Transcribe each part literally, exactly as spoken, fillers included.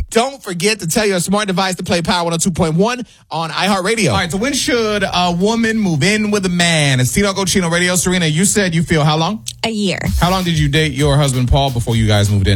Don't forget to tell your smart device to play Power one oh two point one on iHeartRadio. All right, so when should a woman move in with a man? It's Tino Cochino Radio. Serena, you said you feel how long? A year. How long did you date your husband, Paul, before you guys moved in?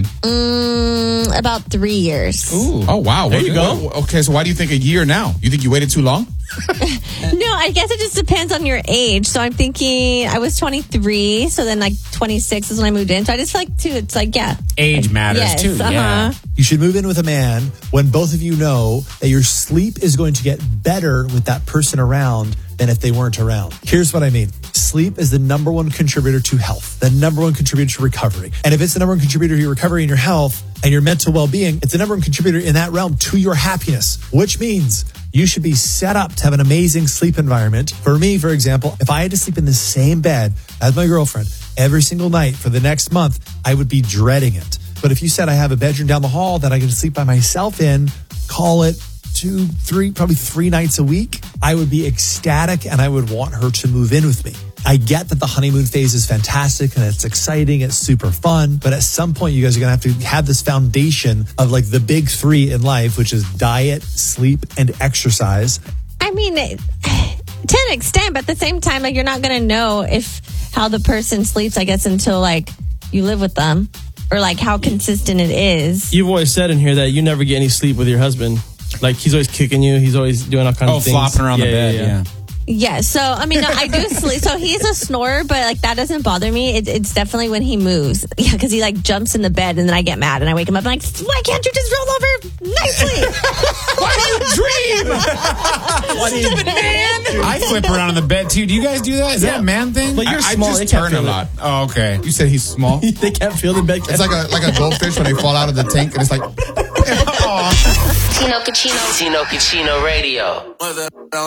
Mm, about three years. Ooh. Oh, wow. There What- you go. what- Okay, so why do you think a year now? You think you waited too long? No, I guess it just depends on your age. So I'm thinking I was twenty-three, so then like twenty-six is when I moved in. So I just like to, it's like, yeah. Age matters Yes, too. uh-huh. Yeah. You should move in with a man when both of you know that your sleep is going to get better with that person around than if they weren't around. Here's what I mean. Sleep is the number one contributor to health, the number one contributor to recovery. And if it's the number one contributor to your recovery and your health and your mental well-being, it's the number one contributor in that realm to your happiness, which means you should be set up to have an amazing sleep environment. For me, for example, if I had to sleep in the same bed as my girlfriend every single night for the next month, I would be dreading it. But if you said I have a bedroom down the hall that I can sleep by myself in, call it two, three, probably three nights a week, I would be ecstatic and I would want her to move in with me. I get that the honeymoon phase is fantastic and it's exciting, it's super fun, but at some point you guys are going to have to have this foundation of like the big three in life, which is diet, sleep, and exercise. I mean, it- to an extent, but at the same time, like you're not going to know if how the person sleeps, I guess, until like you live with them or like how consistent it is. You've always said in here that you never get any sleep with your husband. Like he's always kicking you. He's always doing all kinds Oh, of things. flopping around Yeah, the bed. yeah, Yeah. yeah. Yeah, so I mean, no, I do sleep. So he's a snorer, but like that doesn't bother me. It, it's definitely when he moves. Yeah, because he like jumps in the bed and then I get mad and I wake him up. I'm like, why can't you just roll over nicely? Why do you dream? Stupid man. I flip around in the bed too. Do you guys do that? Is that a man thing? But you're I, small. I they just can't turn a feel it. lot. Oh, okay. You said he's small? They can't feel the bed. It's like a like a goldfish when they fall out of the tank and it's like, Tino Cucino. Tino Cucino Radio.